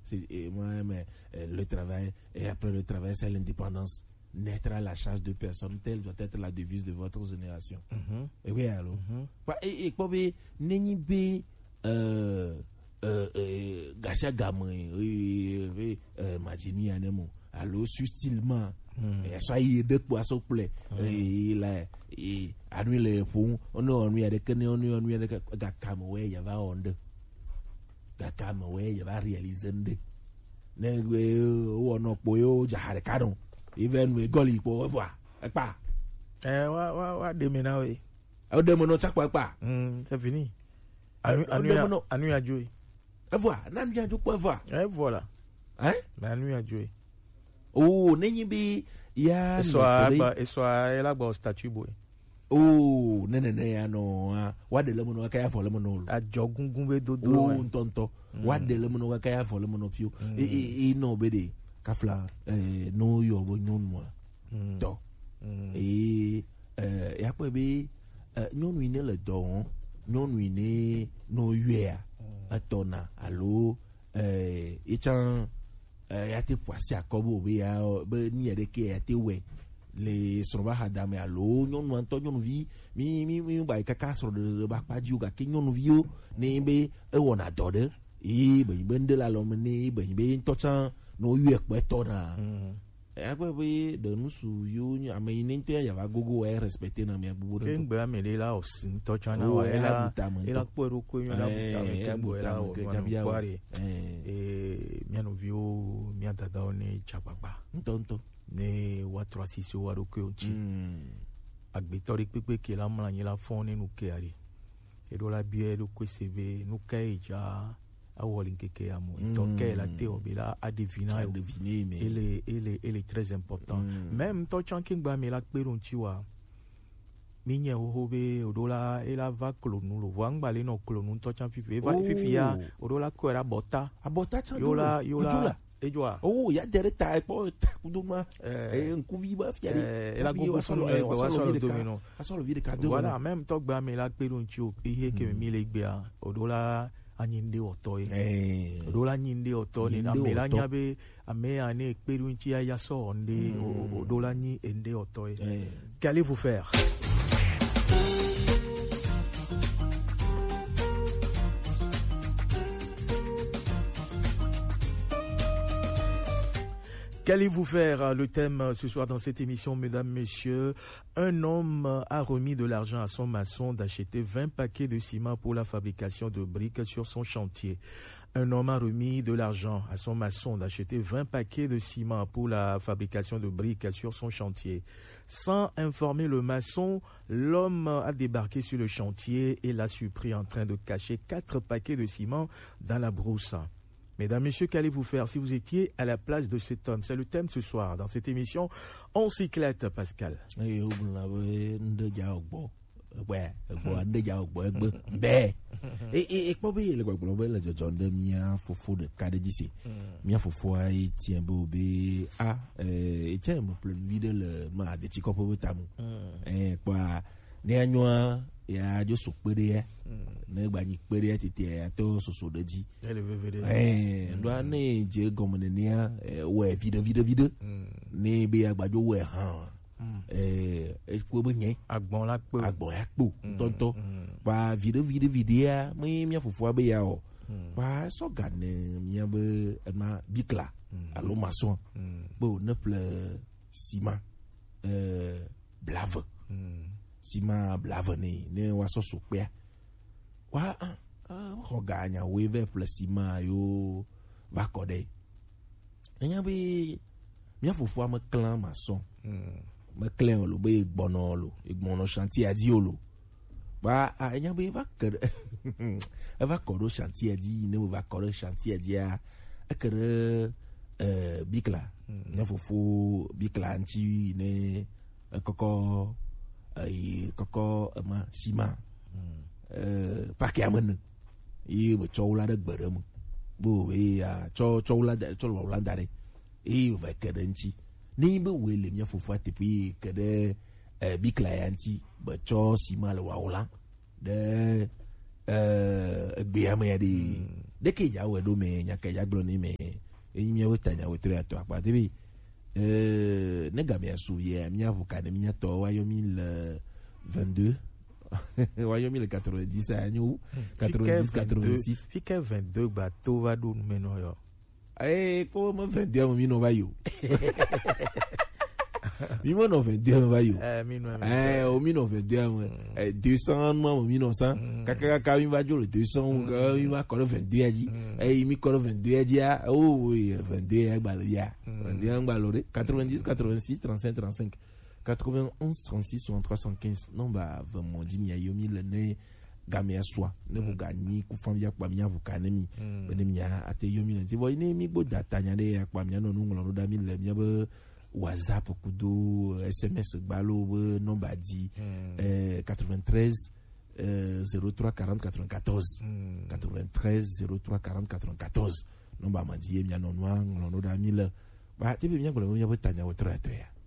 Mais le travail, et après le travail, c'est l'indépendance. Naître à la charge de personne, telle doit être la devise de votre génération. Et oui, alors. Et quoi, n'est-ce Gacha Gamay, Majini Anemo, alors, sustilement, soyez deux poissons plaies, il a annulé les fonds, on lui a des canons, on lui a des Gakamaway, il y avait onde. Gakamaway, il y avait réalisé de. Negwe, ou non, poyo, Jahare Caron, even with Golly, pour voir, et pas. Wa demena we. Au demono, ça quoi pas. C'est fini. Anu a joué. Et voilà, Nanu a joué pour voir. Et voilà. Hein? Anu a joué. Oh, Nenyibi, ya. Et soit, elle a un statut, boy. Oh, non, what the lemon wakaya for lemon. A jogungumbe dodo. Oh, tonto. What the lemon wakaya for lemon of you. No, bede. Kafla, no, yo, boy, no more. Do. Ya peut be, non, we ne le don, non, we ne, no, year. Atona, allo, étant, ya te poissé à Kobo, be ni de ke ya te we. Les soba hadame allo nyon Antonio vi mi ba kaka so de ba pa ju ga kinyon vi o ne be e wona dode e be de la lom ne be to chan no yu e pe to na e ba be de nusu yo ame ni te ya va gogo e respecter na mi abubu ken gbe ame le la o sin to chan na wa ela po ko yo la buta me ken bo ela o kware mi anu vi o mi adada o ne chapapa ntonto ne wa 3-6 wa ro ko nchi agbetori pepe ke la mla yin la fon ni nu ke ari e do la bie do ko CV nu ke ja awolin keke amu to ke la te obila a deviner mais il est très important même to chanking ba me la peru nchi wa minye hobe odola ela va klonu lo wangba le no klonu to chan fifi ya odola ko era bota chan yola Ejoa. Oh, ya dere ta po kuduma nkuvi ba fiari. La gogo solo domino. Asolo vide cadeau. Voilà, même to gba me la peru nchi o ihe ke mi le gbe a odola anyinde otoy. Odola anyinde otoy na me la nyabe ame ane peru nchi ya so onde odola ni ende otoy. Qu'allez-vous faire? Qu'allez-vous faire? Le thème ce soir dans cette émission, mesdames, messieurs. Un homme a remis de l'argent à son maçon d'acheter 20 paquets de ciment pour la fabrication de briques sur son chantier. Un homme a remis de l'argent à son maçon d'acheter 20 paquets de ciment pour la fabrication de briques sur son chantier. Sans informer le maçon, l'homme a débarqué sur le chantier et l'a surpris en train de cacher 4 paquets de ciment dans la brousse. Mesdames, messieurs, qu'allez-vous faire si vous étiez à la place de cet homme? C'est le thème ce soir dans cette émission. On cyclette, Pascal. Et probably le global le John de mia fofo de cadre d'ici. Mia fofo ai tient bobé et tiens me plus vide le ma de tiko pour tamu. Quoi ne anwa ya jo sokpere ne gba ni pere tete ya to soso de di ndo ane je gomene nia we vide ne be agbajo we han ko be yen agbon la po tonto pa vide ya mi fufu be ya o pa so gane mi be ma bikla alo maçon bo ne ple ciment blave ciment blave ne wa so sokpea wa hoganya weve plus ciment yo va kode enya be mi afofo am clan maçon me clan lo be igbono chantier adi olo ba enya be va kode va kode chantier adi ne va kode chantier adi a kere bikla mi afofo bikla anti ne koko ma ciment pa ke amen e be choula de gbere bo e a choula de choula ndare e va kedenci ni be wele mi fofu atipi kede bi clienti be cho ciment le waula de Biama ya di. Deke ya we do me nyaka ya glo ni me. Enyi ya wetanya wetre ato akpa tebi. Nega me asu ye mi avoka de mi ato wa yo 1022. Wa yo 1090 anyo 90 86. Fique 22 bateau va do meno yo. Como 22 mi no va yo. Mi mo no 22 va yo. Mi no 22 200 mo 1900 kaka mi va jo le 200 mi ma ko 22 aji mi ko 22 aji oui 22 ya gbalo ya 22 gbalo re 90 86 35 35 91 36 63 75 non ba vraiment dit mi yo 1000 ne gamia soi ne ko gani ku fam ya kwa mi avuka ne mi bene mi ate yo 1000 ti bo ni mi gbo data nya de ya kwa mi no ngolo no da mi le mi ba WhatsApp kudo SMS gbalo nomba di 93 03 40 94 93 03 40 94 nomba mandi mi no no da mi le ba ti bi mi ngolo mi ba tanya wo tra ya